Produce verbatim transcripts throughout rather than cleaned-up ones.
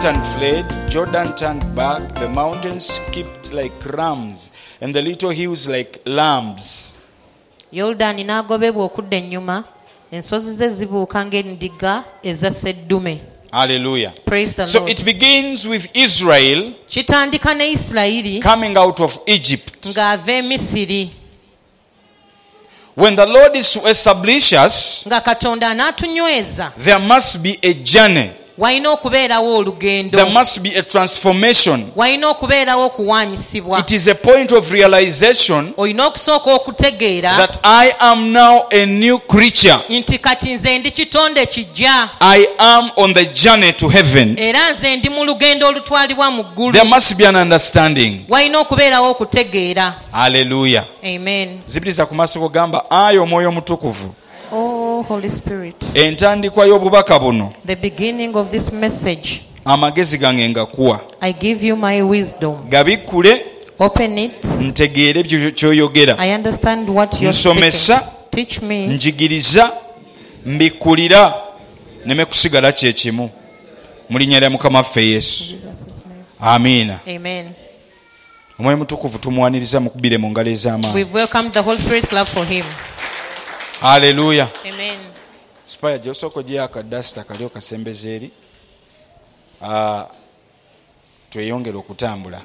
Satan fled, Jordan turned back, the mountains skipped like rams, and the little hills like lambs. Yordani n'agobebwa okudda ennyuma, ensozi ze zibuuka ng'endiga eza sseddume. Hallelujah. Praise the So Lord. it begins with Israel Kitandika ne Isirayiri coming out of Egypt. ng'ava e Misiri. When the Lord is to establish us, Nga Katonda anaatunyweza, there must be a journey. walina okubeerawo olugendo. There must be a transformation. Walina okubeerawo okuwaanyisibwa. It is a point of realization Olina okusooka okutegeera that I am now a new creature. nti kati nze ndi kitonde kijja. I am on the journey to heaven. Era nze ndi mu lugendo olutwalibwa mu ggulu. There must be an understanding. Walina okubeerawo okutegeera. Hallelujah. Amen. Zibiriza ku maaso kugamba ayi omwoyo mutukuvu. Oh, Holy Spirit. Entandikwa y'obubaka buno The beginning of this message, amagezi gange ngakuwa. I give you my wisdom. Gabikkule Open it. ntegeere ebyo ky'oyogera. I understand what you're Nsomesa, speaking. Teach me. njigiriza, mbikkulira, neme kusigala kye kimu. Mu linnya lya Mukama waffe Yesu. Amiina. Amen. Omwoyo mutukuvu tumuwaniriza mukubire mu ngalo ez'amaanyi. We've welcomed the Holy Spirit. Clap for him. Hallelujah. Amen. Spaya gy'osooka ogyeko akadasita kali okasembeza eri. Ah, tweyongere okutambula.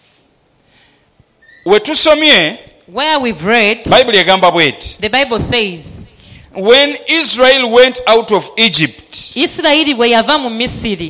We tusomye, Where we've read, Bayibuli egamba bw'eti. the Bible says, When Israel went out of Egypt, Isirayiri bwe yava mu Misiri.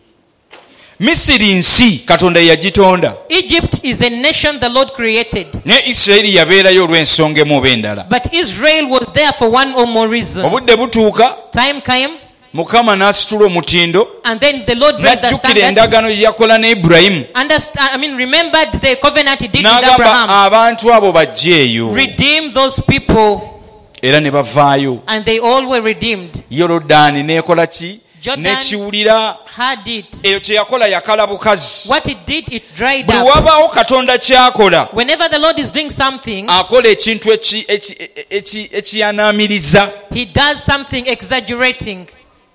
Misiri nsi Katonda yagitonda. Egypt is a nation the Lord created. Ne Isirayiri yabeerayo olw'ensonga emu oba endala. But Israel was there for one or more reasons. Obudde butuuka, Time came, Mukama n'asitula omutindo, and then the Lord raised the n'ajjukira standard. endagaano gye yakola ne Ibulayimu. Understand, I mean, remembered the covenant he did with N'agamba Abraham. abantu abo bajjeeyo. Redeem those people, Era ne bavaayo. and they all were redeemed. Yorodaani n'ekola ki? Jordan N'ekiwulira. had it. Eyo kye yakola yakala bukazi. What it did, it dried Buli up. wabaawo Katonda ky'akola, Whenever the Lord is doing something, akola ekintu eki- eki- eki- ekiyanaamiriza. he does something exaggerating.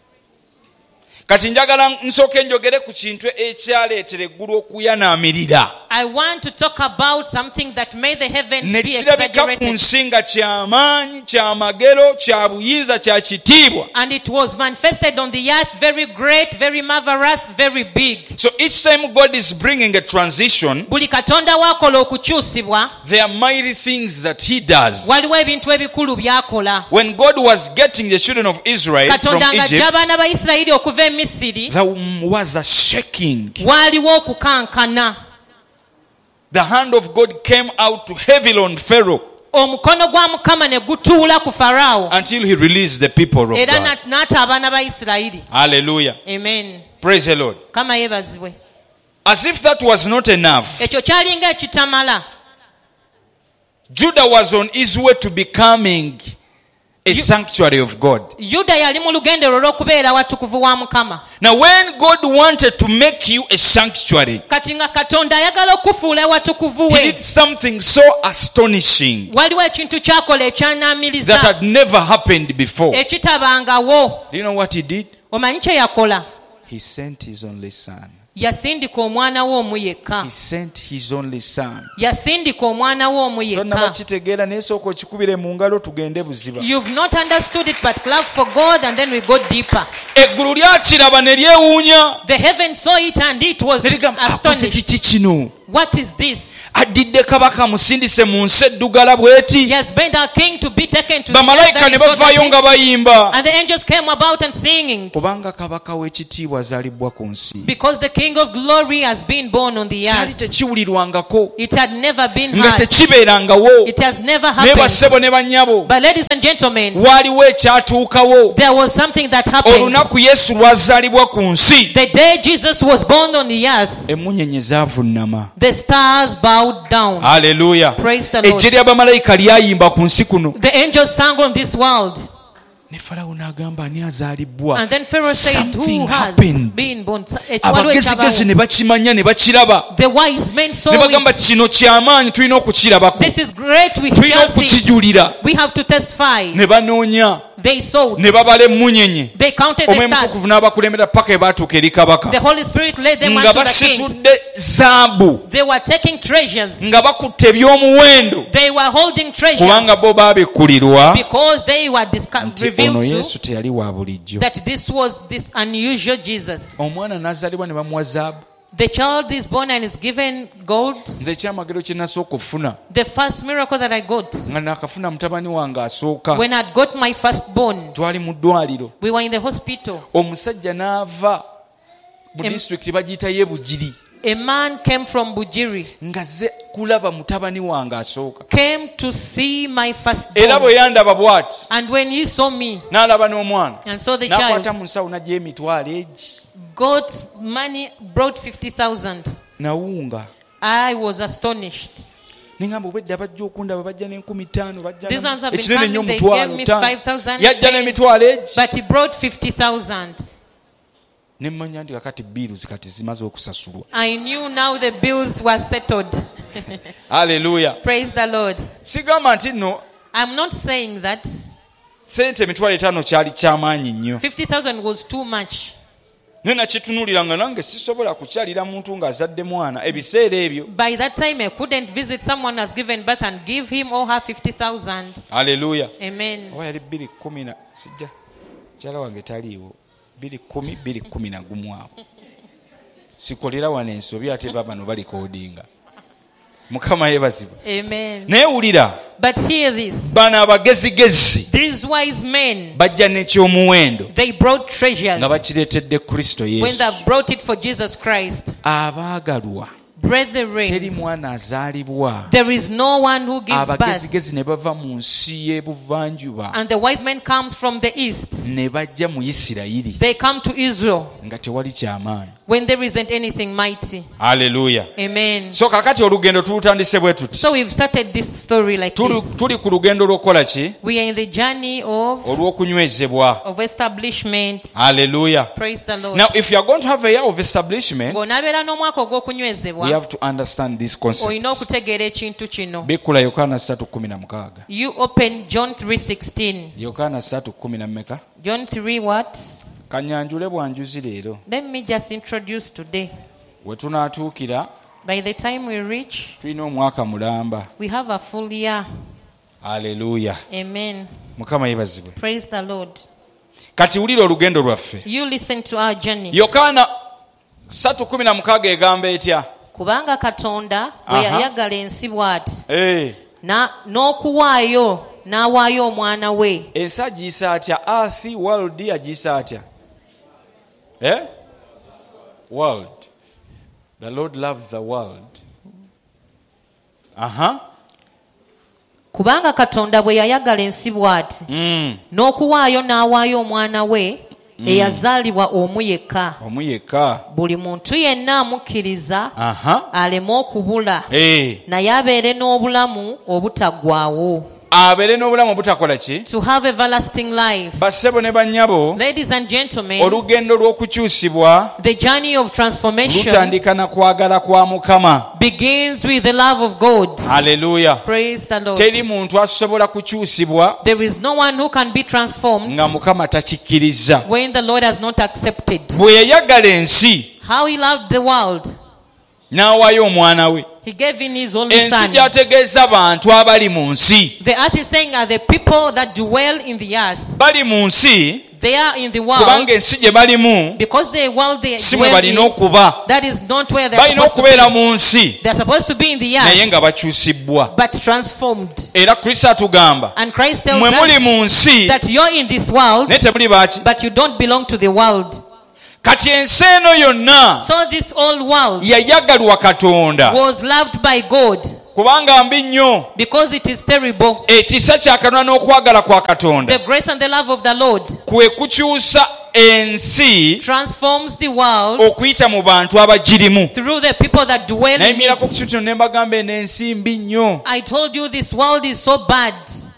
Kati njagala nsooke njogere ku kintu ekyaleetera eggulu okuyanaamirira. I want to talk about something that made the heavens Ne be kirabika ku exaggerated. nsi nga ky'amaanyi, ky'amagero, kya buyinza, kya kitiibwa. And it was manifested on the earth, very great, very marvelous, very big. So each time God is bringing a transition, Buli katonda wakola okukyusibwa, there are mighty things that he does. waliwo ebintu ebikulu byakola. When God was getting the children of Israel from Katonda ng'ajja Egypt, abaana ba Isirayiri okuva e Misiri, there was a shaking. waaliwo okukankana. The hand of God came out to heavily on Pharaoh Omukono gwa Mukama ne gutuula ku Faraawo, until he released the people of era God. nat- n'ata abaana ba Isirayiri. Hallelujah. Amen. Praise the Lord. Kama yeebazibwe. As if that was not enough, Ekyo kyalinga ekitamala. Judah was on his way to becoming a sanctuary of God. Yuda yali mu lugendo lwe lw'okubeera watukuvu wa Mukama. Now when God wanted to make you a sanctuary, Kati nga Katonda ayagala okufuula watukuvu he we, did something so astonishing waliwo ekintu kyakola that ekyanaamiriza had never happened before. ekitabangawo. Do you know what he did? Omanyi kye yakola? He sent his only son. Yasindika omwana we omu yekka. He sent his only son. Yasindika omwana we omu Tonna yekka. bakitegeera naye sooka okikubire mu ngalo tugende buziba. You've not understood it, but clap for God and then we go deeper. Eggulu lyakiraba ne lyewuunya. The heaven saw it and it was Ne ligamba, akoze astonished. kiki kino? What is this? Addidde kabaka musindise mu nsi eddugala bw'eti. He has been our king to be taken to the earth Bamalayika that ne is so bavaayo dirty. nga bayimba. And the angels came about and singing. Kubanga kabaka w'ekitiibwa azaalibwa ku nsi. Because the King of Glory has been born on the Kyali earth. tekiwulirwangako. It had never been Nga heard. tekibeerangawo. It has never Naye bassebo happened. ne bannyabo. But ladies and gentlemen, Waaliwo ekyatuukawo. there was something that happened. Olunaku Yesu lwazaalibwa ku nsi. The day Jesus was born on the earth, Emmunyeenye zaavunnama. the stars bowed down. Hallelujah. Praise the Lord. Ejje ly'abamalayika lyayimba ku nsi kuno. The angels sang on this world. Ne Falawo n'agamba ani azaalibwa. And then Pharaoh said, Something who has happened. been born? Abagezigezi ne bakimanya ne bakiraba. The wise men saw Ne bagamba it. kino ky'amaanyi tulina okukirabako. This is great. We Tulina shall see. okukijulira. We have to testify. Ne banoonya. They sowed. ne babala emmunyenye They counted the omwemutukuvu stars. n'abakulembera paka ebaatuuka eri kabaka The Holy Spirit led them nga unto the king. basitudde zaabu They were taking treasures. nga bakutte ebyomuwendo They were holding kubanga treasures bo baabikkulirwa because they were disco- nti ono revealed yesu to teyali wa bulijjo. that this was this unusual Jesus. Omwana n'azaalibwa ne bamuwa zaabu. The child is born and is given gold. Nze ekyamagero kye nasooka okufuna The first miracle that I got, nga nakafuna mutabani wange asooka, when I got my firstborn, twali mu ddwaliro, we were in the hospital. omusajja n'ava mu Em- disitulikiti bagiyita Yebugiri A man came from Bujiri, ng'azze kulaba mutabani wange asooka, came to see my era firstborn. bwe yandaba bw'ati And when he saw me n'alaba n'omwana and saw the n'akwata child, mu nsawo n'aggyayo emitwalo egi got money, brought fifty thousand. nawunga. I was astonished. Ningamba obwedda bajja okundaba bajja n'enkumi ttaano bajja These ones have been ekinene nnyo coming, they omutwalo gave me ttaano. five thousand. Yajja n'emitwalo egi But he brought fifty thousand. ne mmanya nti kakati biiruzi kati zimaze okusasulwa. I knew now the bills were settled. Haleluya. Praise the Lord. Sigamba nti nno I'm not saying that sente emitwalo etaano kyali kyamaanyi nnyo. fifty thousand was too much. Ne nakitunuulira nga nange sisobola kukyalira muntu ng'azadde mwana ebiseera ebyo. By that time, I couldn't visit someone who has given birth and give him or her fifty thousand. Haleluya. Amen. Oba yali bbiri kkumi na sijja mukyala wange taliiwo bbiri kkumi bbiri kkumi na gumu awo sikolera wano ensobi ate babano balikoodinga. Mukama yeebazibwa. Amen. Naye wulira But hear this. bano abagezigezi These wise men, bajja n'ekyomuwendo they brought treasures nga bakireetedde Kristo when Yesu. they brought it for Jesus Christ. Abaagalwa teri Brethren, mwana azaalibwa. there is no one who gives birth. Abagezigezi ne bava mu nsi y'ebuvanjuba And the wise man comes from the east. ne bajja mu Isirayiri They come to Israel nga tewali kyamaanyi. when there isn't anything mighty. Haleluya. Amen. So kakati olugendo tulutandise bwe tuti. So we've started this story like Tuli, this. tuli ku lugendo lw'okukola ki? We are in the journey of, Olw'okunywezebwa. of establishment. Haleluya. Praise the Lord. Now if you are going to have a year of establishment, Ng'onaabeera n'omwaka we ogw'okunywezebwa, have to understand this concept. olina okutegeera ekintu kino. Bikula Yokaana three sixteen. You open John three sixteen. Yokaana three ten na mmeka? John three what? Kanyanjule bwanjuzi leero. Let me just introduce today. We tunaatuukira By the time we reach, tulina omwaka mulamba. we have a full year. Haleluya. Amen. Mukama yeebazibwe. Praise the Lord. Kati wulira olugendo lwaffe. You listen to our journey. Yokaana three sixteen egamba etya? Kubanga Katonda bwe Aha. yayagala ensi bw'ati, Eh, na n'okuwaayo n'awaayo omwana we. ensi agiyisa atya? Earth, world agiyisa atya? Eh? World. The Lord loves the world. Aha. Kubanga Katonda bwe yayagala ensi bw'ati, Mm. n'okuwaayo n'awaayo omwana we eyazaalibwa omu yekka, Omu yekka. buli muntu yenna amukkiriza Aha. aleme okubula, Eh. naye abeere n'obulamu obutaggwaawo. Abeere n'obulamu obutakola ki? To have everlasting life. Bassebo ne bannyabo, Ladies and gentlemen, olugendo lw'okukyusibwa the journey of transformation lutandika na kwagala kwa Mukama. begins with the love of God. Haleluya. Praise the Lord. Teri muntu asobola kukyusibwa There is no one who can be transformed nga Mukama takikkiriza. when the Lord has not accepted. Bwe yayagala ensi How he loved the world, n'awaayo omwana we. he gave in his only Ensi son. gy'ategeeza bantu abali mu nsi. The earth is saying are the people that dwell in the earth. Bali mu nsi They are in the world kubanga ensi gye balimu because the world they si mwe dwell balina in, okuba. that is not where they are Balina supposed to okubeera be. mu nsi They are supposed to be in the naye earth, nga bakyusibbwa. but transformed. Era Kristo atugamba And Christ tells mwe muli us mu nsi that you're in this world, naye temuli baaki. but you don't belong to the world. Kati ensi eno yonna So this old world yayagalwa Katonda was loved by God kubanga mbi nnyo. because it is terrible. Ekisa kya Katonda n'okwagala kwa Katonda The grace and the love of the Lord kwe kukyusa ensi transforms the world okuyita mu bantu abagirimu. through the people that dwell in Nayimirako ku it. kintu kino ne mbagamba eno ensi mbi nnyo. I told you this world is so bad.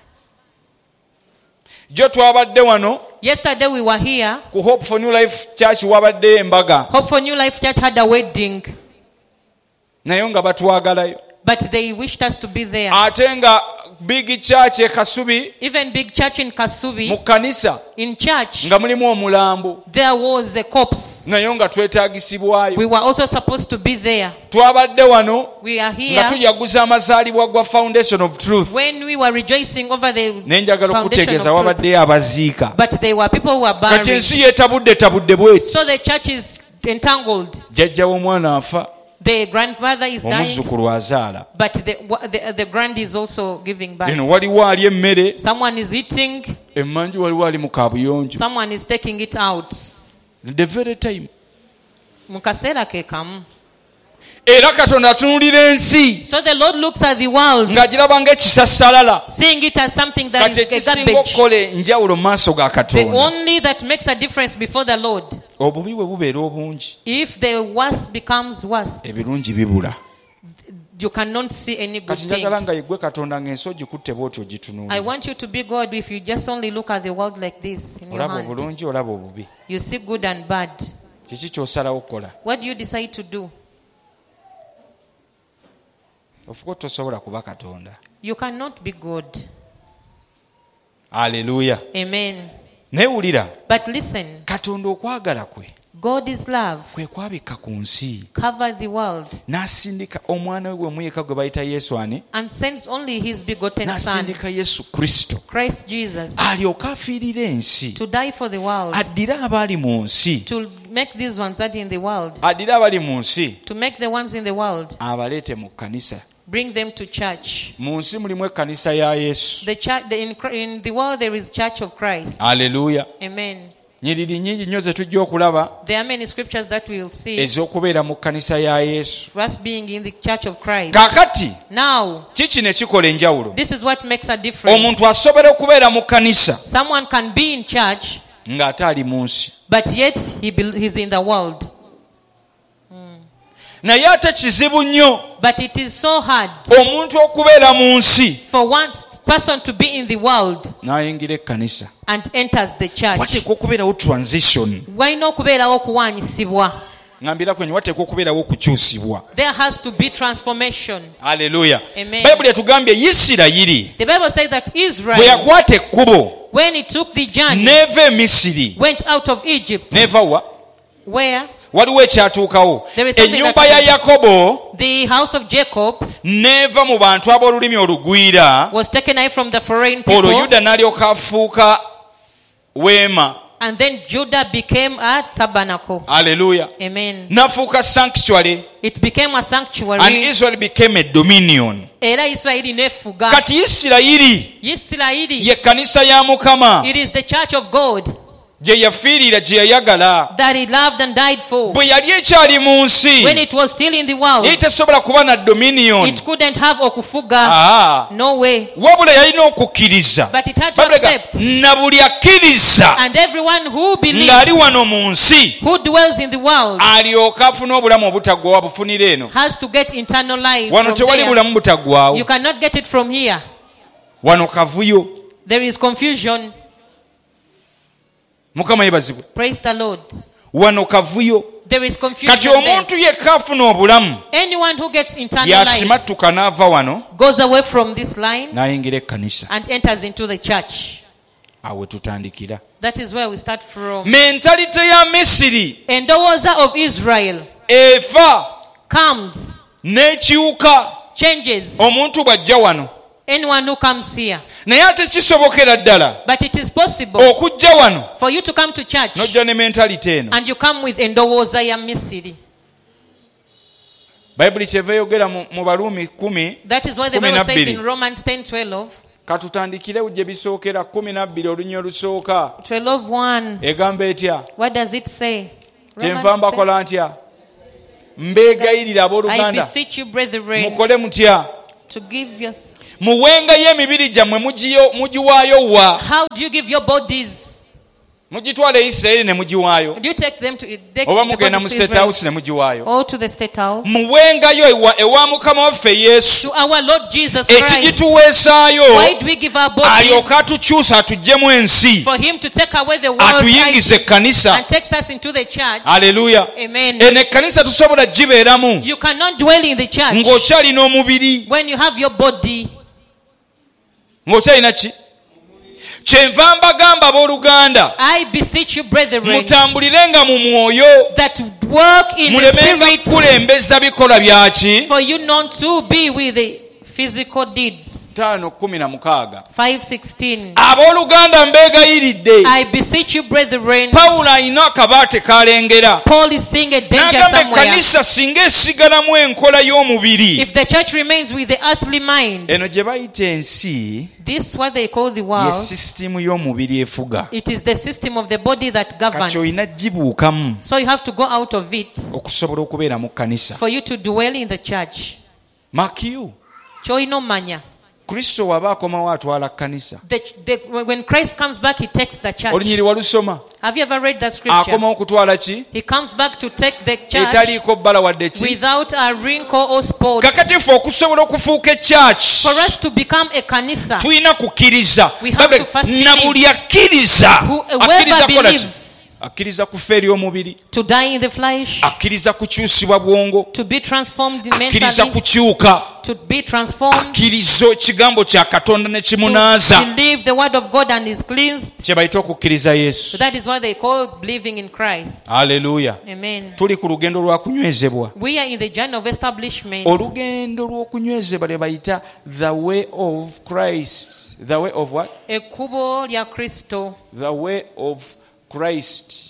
Jo twabadde wano Yesterday we were here. ku Hope for New Life Church wabadde embaga Hope for New Life Church had a wedding, naye nga batwagalayo but they wished us to be there. ate nga big church e Kasubi, even big church in Kasubi, mu kanisa in church, nga mulimu omulambo there was a corpse. naye nga twetaagisibwayo. We were also supposed to be there. Twabadde wano We are nga here tujaguza amazaalibwa gwa Foundation of Truth. when we were rejoicing over the naye njagala foundation okutegeeza of truth. wabaddeyo abaziika. But there were people who were kati buried. ensi yeetabudde tabudde bweti. So the church is entangled. jjajja w'omwana afa, The grandmother is dying, omuzzukulu azaala. but the, the, the grand is also giving birth. eno waliwo ali emmere, Someone is eating, emmanju waliwo ali mu kaabuyonjo. someone is taking it out. the very time. Mu kaseera ke kamu. era Katonda atunuulira ensi So the Lord looks at the world, ng'agiraba ng'ekisassalala. seeing it as something that kati is a ekisinga garbage. okukola enjawulo mu maaso ga The Katonda, only that makes a difference before the Lord. obubi bwe bubeera obungi, If the worst becomes worse, ebirungi bibula. you cannot see any good kati njagala thing. nga yegwe Katonda ng'ensi ogikutte bw'oti I ogitunuulira. want you to be God if you just only look at the world like this in your olaba hand. obulungi olaba obubi. You see good and bad. kiki ky'osalawo okukola? What do you decide to do? ofuka tosobola kuba Katonda. You cannot be God. Aleluya. Amen. naye wulira, But listen, Katonda okwagala kwe God is love. kwe kwabika ku nsi, Cover the world n'asindika omwana we gwe muyeka gwe bayita Yesu ani, and sends only his begotten Son, n'asindika Yesu Kristo Christ Jesus, alyoke afiirire ensi, to die for the world, addire abali mu nsi, to make these ones that in the world, addire abali mu nsi to make the ones in the world, abaleete mu kkanisa. bring them to church. Mu nsi mulimu ekkanisa ya Yesu. The church, the, in, in the world there is Church of Christ. Aleluya. Amen. nyiriri nnyingi nnyo ze tujja okulaba There are many scriptures that we will see. ez'okubeera mu kkanisa ya Yesu. Us being in the Church of Christ. kaakati Now, kiki ne kikola enjawulo? this is what makes a difference. omuntu asobola okubeera mu kkanisa Someone can be in church, ng'ate ali mu nsi, but yet he be, he's in the world. naye ate kizibu nnyo But it is so hard omuntu okubeera mu nsi for one person to be in the world n'ayingira ekkanisa. and enters the church. wateekwa okubeerawo transition. Walina okubeerawo okuwaanyisibwa. ngambira kwenye wateekwa okubeerawo okukyusibwa. There has to be transformation. Aleluya. Amen. bayibuli etugambye Isirayiri The Bible says that bwe Israel, yakwata ekkubo when he took the journey, n'eva e Misiri, went out of Egypt, n'eva wa where waliwo ekyatuukawo. There is something ennyumba that ya happened. Yakobo the house of Jacob n'eva mu bantu ab'olulimi olugwira, was taken away from the foreign olwo people, Yuda n'alyoka afuuka weema. and then Judah became a tabernacle. Aleluya. Amen. n'afuuka sanctuary, It became a and sanctuary. Israel became a dominion. Era Isirayiri nefuga. kati Isirayiri Isirayiri, ye kkanisa ya Mukama it is the church of God gye yafiirira, gye yayagala that he loved and died for. bwe yali ekyali mu nsi. When it was still in the world, yali tesobola kuba na dominion. it couldn't have okufuga. Ah, No way. wabula yalina okukkiriza. But it had to Babuleka, accept. na buli akkiriza And everyone who believes, ng'ali wano mu nsi who dwells in the world, alyoke afune obulamu obutaggwawo abufunira eno. has to get eternal life wano from tewali there. bulamu butaggwawo. You cannot get it from here. wano kavuyo. There is confusion. Mukama yebazibwe. Praise the Lord. wano kavuyo. There is confusion kati there. omuntu yekka afuna obulamu Anyone who gets eternal life yasimattuka n'ava wano goes away from this line n'ayingira ekkanisa. and enters into the church. awo we tutandikira. That is where we start from. mentalite ya Misiri Endowooza of Israel efa comes, n'ekyuka changes. omuntu bw'ajja wano. Anyone who comes here. naye ate kisobokera ddala But it is possible okujja wano for you to come to church n'ojja ne mentalite eno. and you come with endowooza ya Misiri. bayibuli kyeva eyogera mu mu Baruumi kumi. That is why the Kumi Bible na says bbiri. in Romans ten twelve, katutandikire gye bisookera kumi na bbiri olunya olusooka twelve one. egamba etya? What does it say? kyenva Romans ten. mbakola ntya? mbeegayirira I abooluganda beseech you, brethren, mukole mutya? to give your... muwengayo emibiri gyammwe mugiyo- mugiwaayo wa? How do you give your bodies? mugitwala e Isirayiri ne mugiwaayo, Do you take them to take oba the mugenda mu bodies to state Israel house ne mugiwaayo? or to the state house? muwengayo ewa, ewa mukama waffe Yesu To our Lord Jesus Christ. ekigituweesaayo Why do we give our alyoke bodies? atukyusa atuggyemu ensi, For him to take away the world atuyingize ekkanisa. and takes us into the church. Aleluya. Amen. eno ekkanisa tusobola gibeeramu You cannot dwell in the church ng'okyalina omubiri. when you have your body. ng'okyalina ki? Kyenva mbagamba abooluganda, I beseech you, brethren, mutambulirenga mu mwoyo, that work in the mulemenga spirit, kukulembeza bikola byaki. for you not to be with the physical deeds. ttaano kumi na mukaaga. five sixteen. Abooluganda mbeegayiridde. I beseech you, brethren. Pawulo alina akabaate kalengera. Paul is seeing a danger N'agamba somewhere. ekkanisa singa esigalamu enkola y'omubiri. If the church remains with the earthly mind, Eno gye bayita ensi this what they call the ye world. sisitimu y'omubiri efuga. It is the system of the body that governs. Kati olina gibuukamu So you have to go out of it okusobola okubeera mu kkanisa. for you to dwell in the church. Makiyu, Choino manya. Kristo waba akomawo atwala kkanisa. The, the, when Christ comes back, he takes the church. Olunyiri walusoma? Have you ever read that scripture? Akomawo kutwala ki? He comes back to take the church Etaliiko bbala wadde ki? without a wrinkle or spot. Kakati ffe okusobola okufuuka ekyaki, For us to become a kanisa, tulina kukkiriza. We have Babe, to first na believe. buli akkiriza Whoever akkiriza kola ki? believes Akkiriza kufa eri omubiri, to die in the flesh, akkiriza kukyusibwa bwongo, to be transformed akkiriza mentally, kukyuka, to be transformed, akkiriza ekigambo kya Katonda ne to kimunaaza. believe the word of God and is cleansed. Kye bayita okukkiriza So Yesu. that is what they call believing in Christ. Haleluya. Amen. Tuli ku lugendo lwa kunywezebwa. We are in the journey of establishment. Olugendo lw'okunywezebwa lye bayita the way of Christ. The way of what? Ekkubo lya Kristo. The way of Christ.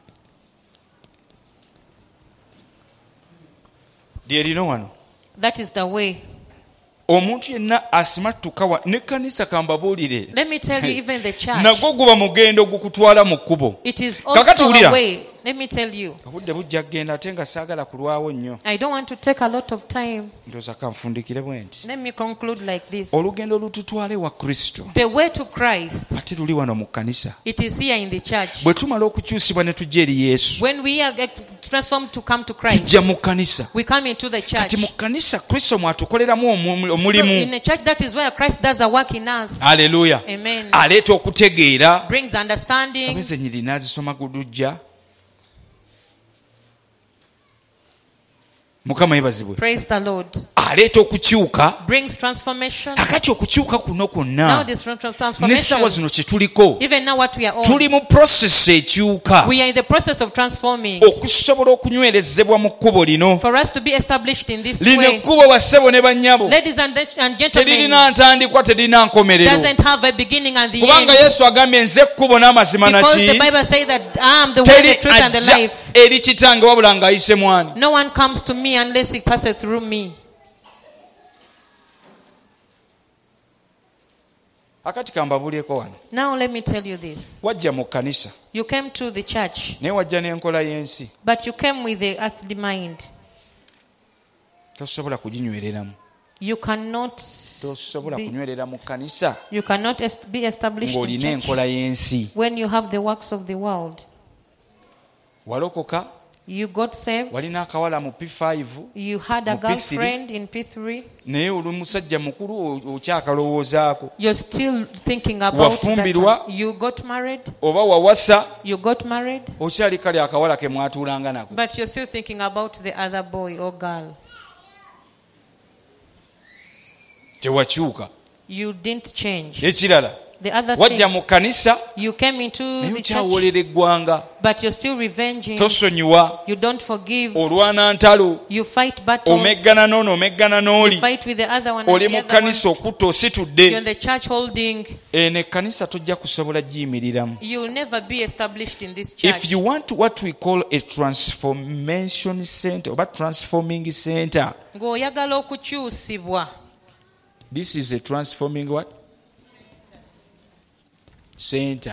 Lye lino wano. That is the way. Omuntu yenna asimattuka wa n'ekkanisa kambabuulire. Let me tell you, even the church, Nagwo guba mugendo gukutwala mu kkubo. it is Kakati also wulira. a way. Let me tell you, Obudde bujja kgenda ate nga saagala kulwawo nnyo. I don't want to take a lot of time. Ndowooza kanfundikire bwe nti. Let me conclude like this. Olugendo olututwala ewa Kristo. The way to Christ, Ate luli wano mu kkanisa. it is here in the church. Bwe tumala okukyusibwa ne tujja eri Yesu, When we are get transformed to come to Christ, tujja mu kkanisa. we come into the church. Kati mu kkanisa Kristo mwatukoleramu omu- So omulimu. in the church, that is where Christ does a work in us. Haleluya. Amen. Aleeta okutegeera. Brings understanding. Abeze nyiri n'azisoma gudujja. Mukama yebazibwe. Praise the Lord. Aleeta okukyuka. Brings transformation. Kakati okukyuka kuno Now kwonna this trans- n'essaawa transformation, zino kye tuliko even now what we are on, tuli mu process ekyuka we are in the process of transforming. okusobola okunywerezebwa mu kkubo lino. For us to be established in this Lino way, ekkubo bassebo ne bannyabo ladies and, and gentlemen, teririna ntandikwa teririna nkomerero, doesn't have a beginning and the kubanga end. Yesu agambye nze ekkubo n'amazima Because the naki Bible says that I am the way, teri the truth, and the ajja life. eri kitange wabula ng'ayise mwani. No one comes to me unless he passes through me. Akati kambabulyeko wano, Now let me tell you this. wajja mu kkanisa You came to the church, naye wajja n'enkola y'ensi, but you came with the earthly mind. tosobola kuginywereramu. You cannot Tosobola be, kunywerera mu kkanisa you cannot est- be established in ng'olina church enkola y'ensi. when you have the works of the world. Walokoka, You got saved. walina akawala mu P five, You had a Mu P three. girlfriend in P three. naye oli musajja mukulu o- okyakalowoozaako. You're still thinking about Wafumbirwa. that. You got married. Oba wawasa, You got married. okyali kale akawala ke mwatuulanga nako. But you're still thinking about the other boy or girl. Tewakyuka. You didn't change. Ekirala, The other wajja thing, mu kkanisa you came into naye the church, okyawoolera eggwanga. but you're still revenging. Tosonyiwa, You don't forgive. olwana ntalo, You fight battles. omeggana n'ono omeggana You n'oli. fight with the other one. Oli And mu the other one. kkanisa okutta You're in ositudde. the church holding. Eno ekkanisa tojja kusobola giyimiriramu. You'll never be established in this church. If you want what we call a transformation center oba transforming center, Ng'oyagala okukyusibwa. this is a transforming what? Center.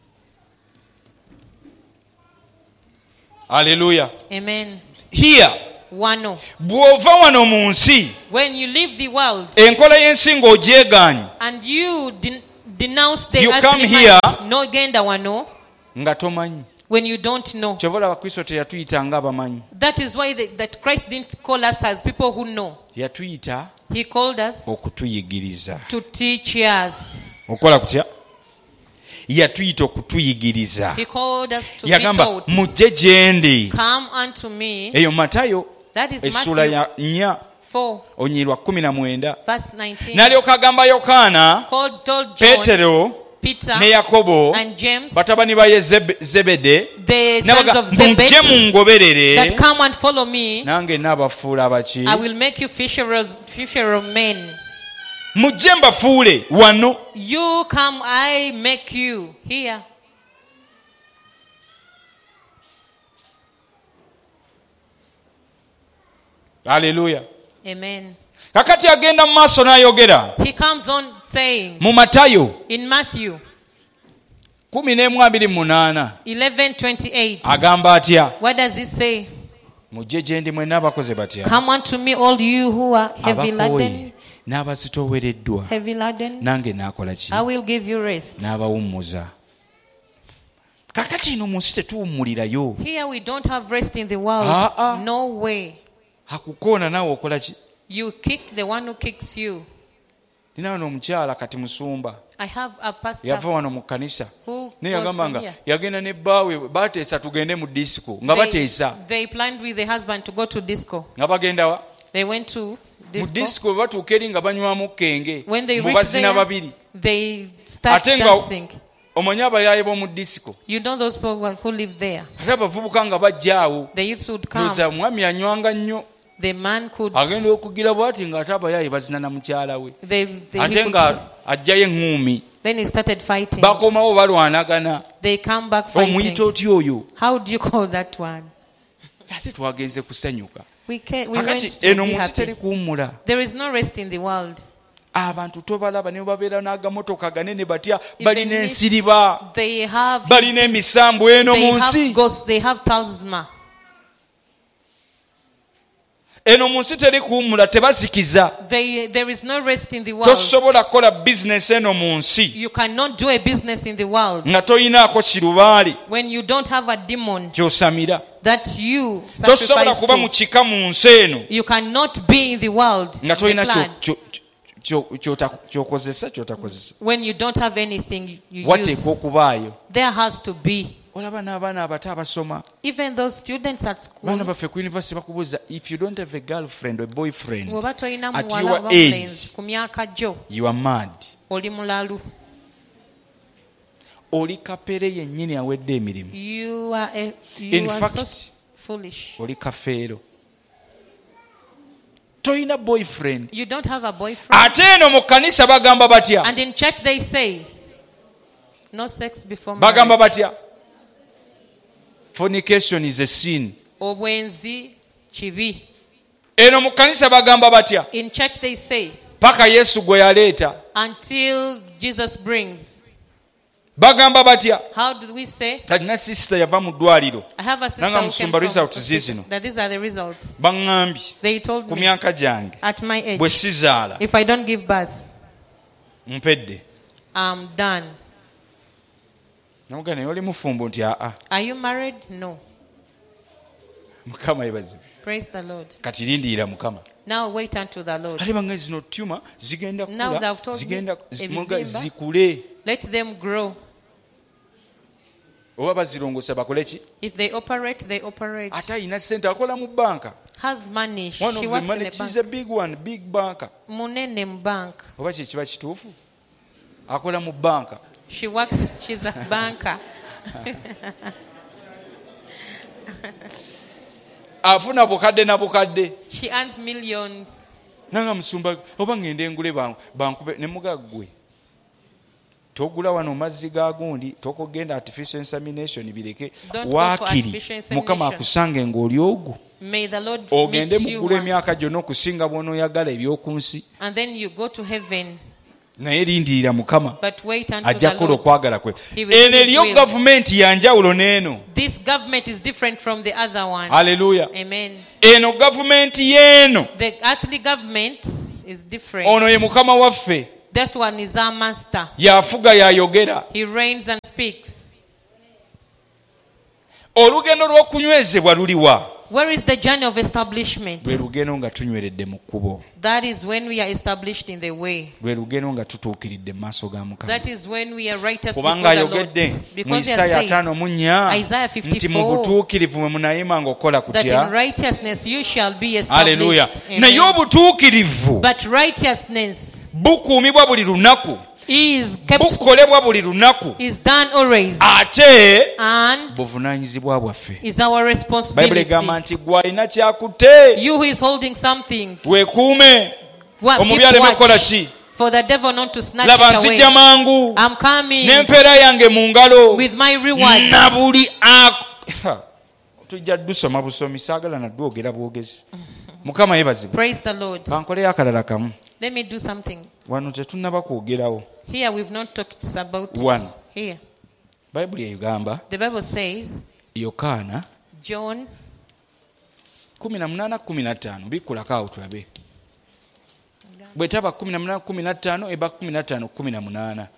Hallelujah. Amen. Here, Wano. bw'ova wano mu nsi, When you leave the world enkola y'ensi ng'ogyegaanye and you den- denounce the You earthly come mind, here- no genda wano, nga tomanyi. when you don't know. Kyova olaba Kristo teyatuyita ng'abamanyi. That is why the, that Christ didn't call us as people who know. Yatuyita He called us okutuyigiriza. to teach us. Okola kutya? Yatuyita okutuyigiriza. He called us to be Yagamba taught. mujje gye ndi. Come unto me. Eyo Matayo That is essula Matthew ya nnya four, onyirwa kumi na mwenda verse nineteen. n'alyoka agamba Yokaana, Called, told John, Peetero Peter, ne Yakobo and James, batabani ba Yezebe- Zebede the sons n'abaga of mujje Zebedee, mungoberere that come and follow me. nange naabafuula abaki I will make you fisherers, fisher of men. mujje mbafuule wano. You come, I make you here. Haleluya. Amen. Kakati agenda mu maaso n'ayogera He comes on saying mu Matayo in Matthew kumi n'emu abiri mu munaana eleven twenty-eight. agamba atya? What does it say? Mujje gye ndi mwenna abakoze batya? Come unto me, all you who are heavy laden, Abakooye n'abazitoowereddwa, heavy laden, nange naakola ki? I will give you rest. N'abawummuza. Kakati ino mu nsi tetuwummulirayo. Here we don't have rest in the world. Ah, ah. No way. Akukoona naawe okola ki? You kick the one who kicks you. Nina wano omukyala kati musumba I have a pastor yava wano mu kkanisa who naye was yagamba from nga here. yagenda ne bbaawe bateesa tugende mu disco nga They, bateesa they planned with the husband to go to disco. nga bagenda wa They went to mu disco. disco bwe batuuka eri nga banywamu kenge When they mu reached bazina there, babiri they start ate nga dancing. omanyi abayaaye b'omu disco You know those people who live there. ate abavubuka nga bajja awo The youths would come. loza mwami anywanga nnyo The man could. agenda okugira bwati ng'ate abayaaye bazina na mukyala we They, they, he ate could nga ajjayo eŋŋuumi then he started fighting. bakomawo balwanagana They come back omuyita fighting. otya oyo How do you call that one? ate twagenze kusanyuka We, can, we went akati to eno be mu nsi teri happy. kuwummula. There is no rest in the world. Abantu tobalaba ne babeera n'agamotoka ganene batya Even balina if ensiriba They have, balina emisambu eno they mu have nsi ghosts, they have talisman. eno mu nsi teri kuwummula tebazikiza They, there is no rest in the world. tosobola kukola bizinesi eno mu nsi You cannot do a business in the world nga toyinaako kirubaali when you don't have a demon kyosamira that you tosobola sacrifice kuba mu to. kika mu nsi eno You cannot be in the world nga the tolina clan, kyo- kyo- kyo- kyota- kyokozesa kyotakozesa when you don't have anything you wateekwa use. okubaayo. There has to be. olaba n'abaana abato abasoma Even those students at baana school, baffe ku university bakubuuza if you don't have a girlfriend or boyfriend bw'oba tolina at muwala your oba age, mulenzi ku myaka gyo, you are mad. oli mulalu. Oli kapere yennyini awedde emirimu. You are, a, In you are fact, so foolish. oli kafeero. Toyina boyfriend. You don't have a boyfriend. Ate eno mu kkanisa bagamba batya? And in church they say, no sex before Bagamba marriage. batya? Fornication is a sin. Obwenzi kibi. Eno mu kkanisa bagamba batya? In church they say, Paka Yesu gwe yaleeta. until Jesus brings. Bagamba batya? How do we say? Talina sister yava mu ddwaliro. I have a sister Nanga who came musumba from results zizino. that these are the results. Baŋŋambye They told ku me myaka gyange at my age, bwe sizaala if I don't give birth, mpedde. I'm done. Namugamba naye oli mufumbo nti aa. Are you married? No. Mukama yebazibu. Praise the Lord. Kati lindiira Mukama. Now wait unto the Lord. Ate bange zino tuma zigenda Now kula they've told zigenda me, muga ebizimba. zikule Let them grow. oba bazirongosa bakole ki? If they operate, they operate. Ate ayina ssente akola mu banka. Has money. One She of the works in money, a she's a bank. big one, big banker. Munene mu bank. Oba kye kiba kituufu? Akola mu banka. She works, she's a banker. Afuna bukadde na bukadde. She earns millions. Nanga musumba oba ngende ngule banku bankube ne mugaggwe. Togula wano mazzi ga gundi tokogenda artificial insemination bireke Don't go for waakiri artificial insemination. Mukama akusange ng'oli ogwo. May the Lord Ogende meet you mugula once. emyaka gyonna okusinga bw'onooyagala eby'oku nsi. And then you go to heaven. Naye lindirira Mukama But wait until ajja the kukola Lord. okwagala kwe. He will do Eno his eriyo will. gavumenti ya njawulo n'eno. This government is different from the other one. Haleluya. Amen. Eno gavumenti y'eno. The earthly government is different. Ono ye Mukama waffe. That one is our master. Yafuga yayogera. He reigns and speaks. Olugendo lw'okunywezebwa luliwa. Where is the journey of establishment? lwe lugendo nga tunyweredde mu kkubo, That is when we are established in the way. lwe lugendo nga tutuukiridde mu maaso ga Mukama. That is when we are righteous Kubanga before the ayogedde Lord. mu Because he Isaaya has said ataano mu nnya Isaiah nti mu fifty-four butuukirivu mwe munayima ng'okola that in kutya. righteousness you shall be Haleluya. established. Naye Amen. obutuukirivu But righteousness bukuumibwa buli lunaku, is kept, bukolebwa buli lunaku, is done always, ate and buvunaanyizibwa bwaffe. is our Bayibuli responsibility. egamba nti gwe alina kyakutte You who is holding something, weekuume, what omubi keep aleme kukola watch ki. for the devil not to snatch Laba it nzijja away. mangu I'm coming n'empeera yange mu ngalo with my reward. na buli ak- tujja dusoma busomi, saagala nadwogera bwogezi. Mukama yeebazibwe. Praise the Lord. Bankoleyo akalala kamu. Let me do something. Wano tetunnaba kwogerawo. Here we've not talked about One. it. Here. Bayibuli egamba The Bible says, Yokaana John kumi na munaana kumi na ttaano bikkulako awo tulabe. Bwe taba kumi na munaana kumi na ttaano eba kumi na ttaano kumi na munaana.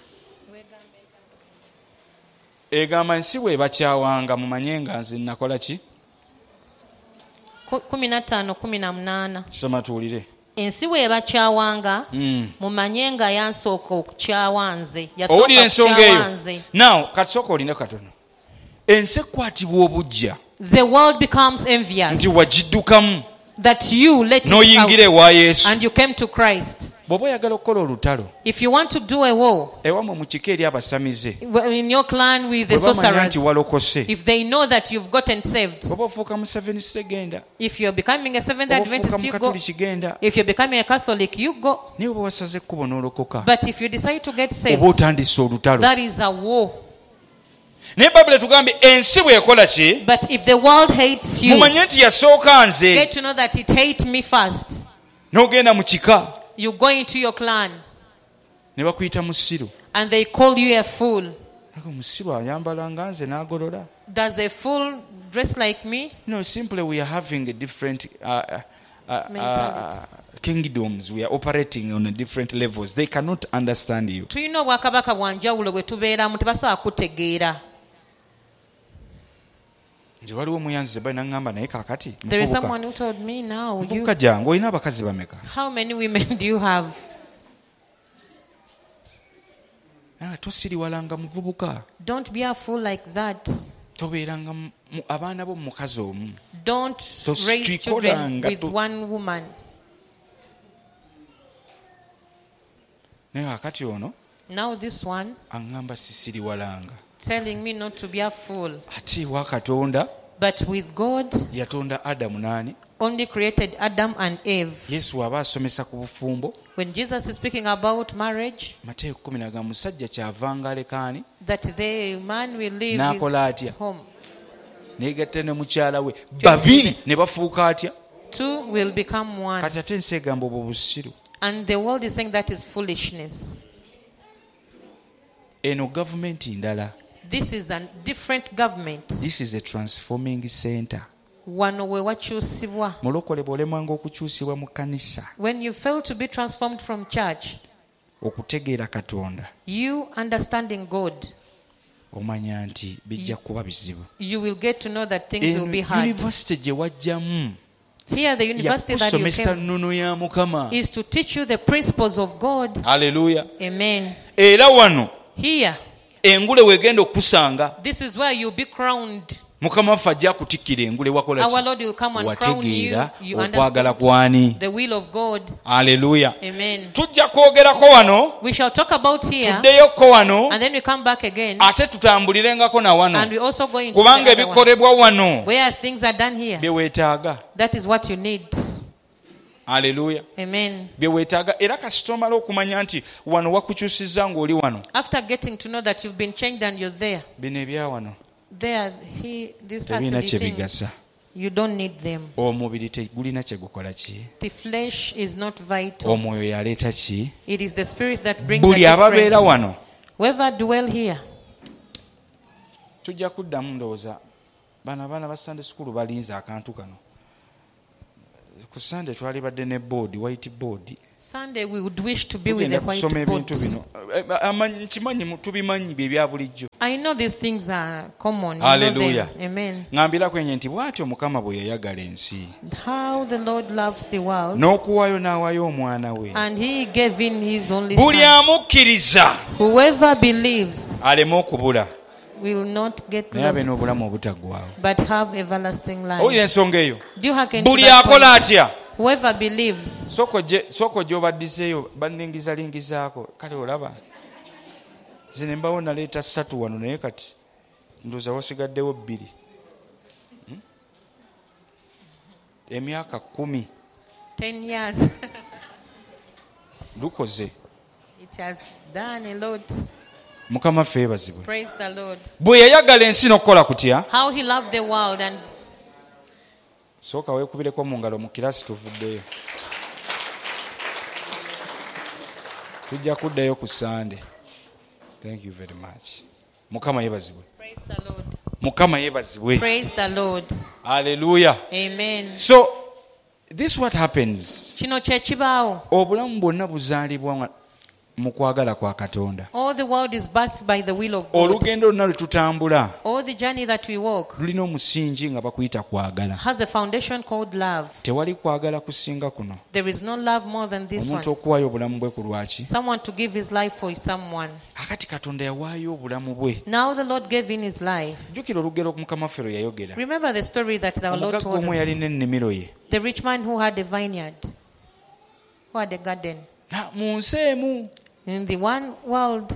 Egamba ensi bw'ebakyawanga mumanye nga nze nakola ki? ku- kumi na ttaano kumi na munaana. Soma tuwulire. Ensi bw'ebakyawanga Mm. mumanye nga yansooka okukyawa nze. Owulira Yasooka ensonga kukyawa eyo. nze. Now kati sooka oline katono. Ensi ekwatibwa obujja The world becomes envious nti wagiddukamu that you let it n'oyingira out ewa Yesu. and you came to Christ. Bw'oba oyagala okukola olutalo If you want to do a war ewammwe mu kika eri abasamize, in your clan with the bwe bamanya sorcerers, nti walokose, if they know that you've gotten saved, bw'oba ofuuka mu Seventh genda, if you're becoming a Seventh bw'oba ofuuka Adventist, mu you go. Katoliki genda, If you're becoming a Catholic, you go. naye oba wasaze ekkubo n'olokoka, But if you decide to get saved, oba otandise olutalo. that is a war. Naye Bayibuli etugambye ensi bw'ekola ki? But if the world hates you, Mumanye nti yasooka nze. get to know that it hates me first. N'ogenda mu kika You go into your clan ne bakuyita musiru. and they call you a fool. Naye omusiru ayambala nga nze n'agolola. Does a fool dress like me? You know, simply we are having a different uh, uh, uh, Mentality. uh, kingdoms. We are operating on a different levels. They cannot understand you. Tulina obwakabaka bwa njawulo bwe tubeeramu tebasobola kutegeera. Nze waliwo muyanzize bali naŋŋamba naye kaakati There is muvubuka. someone who told me now, you, Muvubuka jangu olina abakazi bameka? how many women do you have? Ah, tosiriwalanga muvubuka. Don't be a fool like that. Tobeeranga mu- mu- abaana bo mu mukazi omu. Don't Tos- raise children tuikolanga with tu- one woman. Naye kakati ono Now this one aŋŋamba sisiriwalanga. telling me not to be a fool. Ate ewa Katonda But with God, yatonda Adamu n'ani? only created Adam and Eve. Yesu aba asomesa ku bufumbo. When Jesus is speaking about marriage, Mateeka kumi na ga musajja kyavanga aleka ani? that the man will leave N'akola his atya? home. Neegatta ne mukyala we babiri ne bafuuka atya? Two will become one. Kati ate ensi egamba obwo busiru. And the world is saying that is foolishness. Eno gavumenti ndala. This is a different government. This is a transforming center. Wano we wakyusibwa. Mulokole bw'olemwanga okukyusibwa mu kkanisa When you fail to be transformed from church, okutegeera Katonda, you understanding God, omanya nti bijja kuba bizibu. you will get to know that things will Eno be hard. yunivasite gye wajjamu Here, the university that you yakusomesa came nnono ya Mukama. is to teach you the principles of God. Haleluya. Amen. Era wano Here, engule weegenda okusanga this is where you'll be crowned. Mukama waffe ajja kutikkira engule wakola Our ki? Lord will come and crown you. Wategeera You okwagala understand kwani. the will of God. Haleluya. Amen. Tujja kwogerako wano, We shall talk about here, tuddeyoko wano, and then we come back again, ate tutambulirengako na and wano. we also go into Kubanga the other one, ebikolebwa wano where things are done here. bye weetaaga. That is what you need. Haleluya. Amen. Bye weetaaga. Era kasita omala okumanya nti wano wakukyusizza ng'oli wano. After getting to know that you've been changed and you're there, Bino ebya wano there, he, these tebiina earthly kye things, bigasa. you don't need them. Omubiri tegulina kye gukola ki? The flesh is not vital. Omwoyo yaleeta ki? It is the spirit that brings Buli the ababeera difference. wano Whoever dwell here, tujja kuddamu ndowooza bano abaana ba Sunday school balinze akantu kano. ku Sunday twalibadde ne board white board. Sunday we would wish to be with the white kusoma board. ebintu bino amanyi kimanyi tubimanyi bye bya bulijjo. I know these things are common. Hallelujah. You know them. Amen. Ngambira kwenye nti bw'atyo Mukama bwe yayagala ensi. How the Lord loves the world. N'okuwayo n'awayo omwana we. And he gave in his only Buli son. amukkiriza. Whoever believes aleme okubula. will not get naye abe lost, n'obulamu obutaggwaawo. but have everlasting life. Owulira ensonga eyo. Do you hearken to Buli that akola point? atya. Whoever believes. Soko gy'obaddiseeyo banningizalingizaako kale olaba. Zine mbawo naleeta ssatu wano naye kati ndowooza wasigaddewo bbiri. Hmm? Emyaka kumi. Ten years. Lukoze. It has done a lot. Mukama ffe yeebazibwe. Praise the Lord. Bwe yayagala ensi n'okukola kutya. How he loved the world and sooka weekubireko mu ngalo mu kiraasi tuvuddeyo. Tujja kuddayo ku Sunday. Thank you very much. Mukama yeebazibwe. praise the Lord. Mukama yeebazibwe. Praise the Lord. Hallelujah. Amen. So this what happens. Kino kye kibaawo. Obulamu bwonna buzaalibwa mu kwagala kwa Katonda. All the world is birthed by the will of God. Olugendo lonna lwe tutambula All the journey that we walk lulina omusingi nga bakuyita kwagala. has a foundation called love. Tewali kwagala kusinga kuno. There is no love more than this Omuntu one. okuwaayo obulamu bwe ku lwaki. Someone to give his life for someone. Akati Katonda yawaayo obulamu bwe. Now the Lord gave in his life. Jjukira olugero Mukama ffe lwe yayogera. Remember the story that the Lord Omugagga told omu us. yalina ennimiro ye. The rich man who had a vineyard, who had a garden. Na mu nsi emu. In the one world,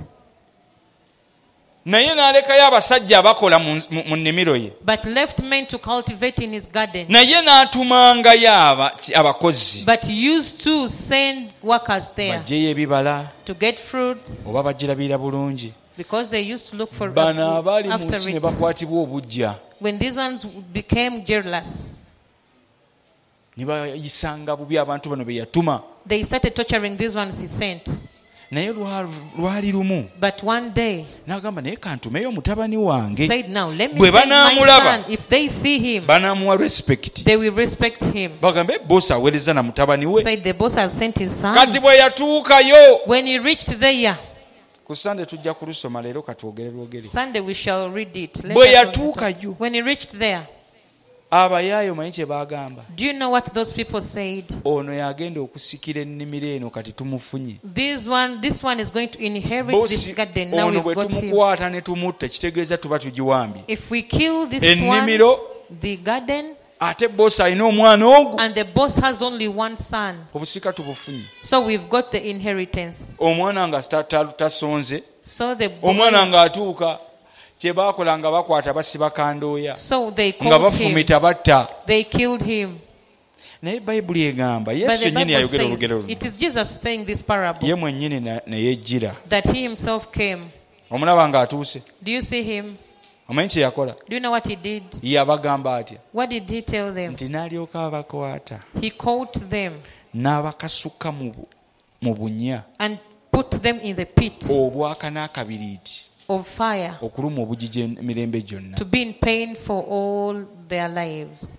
naye n'alekayo abasajja abakola mu mu nnimiro ye. but left men to cultivate in his garden. Naye n'atumangayo aba- abakozi. But used to send workers there Baggyeyo ebibala to get fruits oba bagirabira bulungi. because they used to look for Bano abaali mu after nsi ne it. bakwatibwa obujja. When these ones became jealous, Ne bayisanga bubi abantu bano be yatuma. they started torturing these ones he sent. Naye lwa- lwali lumu But one day n'agamba naye kantumeyo mutabani wange. said, now let me Bwe send my banaamulaba. son. If they see him, Banaamuwa respect. they will respect him. Bagambe bosi aweereza na mutabani we. Said the boss has sent his son. Kati bwe yatuukayo. When he reached there, Ku Sunday tujja kulusoma leero katwogere lwogere. Sunday we shall read it. Let Bwe us read it. yatuukayo. When he reached there, Abayaayo manyi kye baagamba. do you know what those people said? Ono yagenda okusikira ennimiro eno kati tumufunye. This one, this one is going to inherit this Bosi garden. Now ono we've bwe got him. tumukwata ne tumutta kitegeeza tuba tugiwambye. If we kill this Ennimiro. one, the garden, Ate bosi alina omwana ogwo. and the boss has only one son, Obusika tubufunye. so we've got the inheritance. Omwana nga ta- ta- tasonze. So the boy, Omwana ng'atuuka kye baakola nga bakwata basiba kandooya. so they Nga called him. bafumita batta. They killed him. Naye Bayibuli egamba But Yesu the yennyini Bible yayogera says, olugero luno. it is Jesus saying this parable, Ye mwennyini na- ne yejjira. that he himself came. Omulaba ng'atuuse. Do you see him? Omanyi kye yakola? Do you know what he did? Yabagamba atya? What did he tell them? Nti n'alyoka abakwata. He caught them N'abakasuka mu bu- mu bunya. and put them in the pit Obwaka n'akabiriiti. of fire Okuluma obugigi emirembe gyonna. to be in pain for all their lives.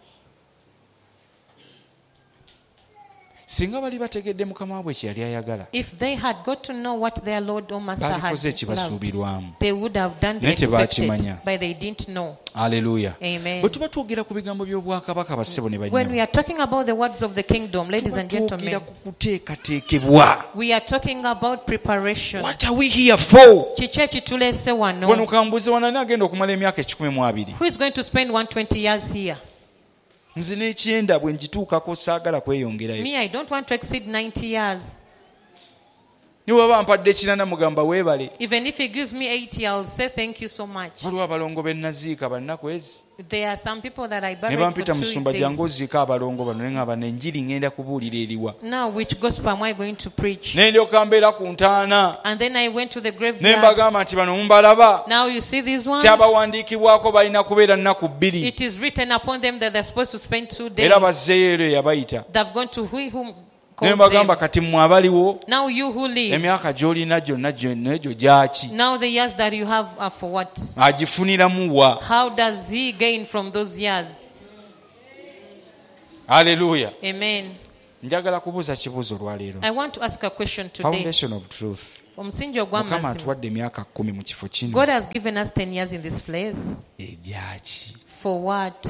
Singa bali bategedde Mukama waabwe kye yali ayagala. If they had got to know what their Lord or Master had Balikoze loved, ekibasuubirwamu. they would have done the Naye expected, tebaakimanya. but they didn't know. Haleluya. Amen. Bwe tuba twogera ku bigambo by'obwakabaka bassebo ne When we bannyabo. are talking about the words of the kingdom, ladies Tuba and twogera gentlemen, ku kuteekateekebwa. we are talking about preparation. What are we here for? Kiki ekituleese Wano wano? kambuze wanani agenda okumala emyaka ekikumi mu abiri. Who is going to spend one hundred twenty years here? Nze n'ekyenda bwe ngituukako saagala kweyongerayo. Me, I don't want to exceed ninety years. Ne bw'aba mpadde kinana mugamba weebale. Even if he gives me eighty, I'll say thank you so much. Waliwo abalongo be naziika bannaku ezi. There are some people that I Ne buried for bampita two musumba jangu days. oziika abalongo bano ne ngamba n'enjiri ngenda kubuulira eriwa. Now, which gospel am I going to preach? Ne ndyoka mbeera ku ntaana. And then I went to the Ne graveyard. mbagamba nti bano mumbalaba. Now you see these ones? Kyabawandiikibwako balina kubeera nnaku bbiri. It is written upon them that they're supposed to spend two days. Era bazzeeyo ero eyabayita. They've gone to who whom Ne called mbagamba them. kati mmwe abaliwo Now you who live, emyaka gy'olina gyonna gyonna egyo gyaki? now the years that you have are for what? Agifuniramu wa? How does he gain from those years? Hallelujah. Amen. Njagala kubuuza kibuuzo olwaleero. I want to ask a question today. Foundation of truth. Omusingi Mukama ogw'amazima. atuwadde emyaka kumi mu kifo kino. God has given us ten years in this place. Ejaki. For what?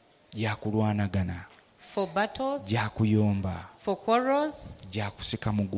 Gyakulwanagana. For battles? Gyakuyomba. For quarrels? Gyakusika mu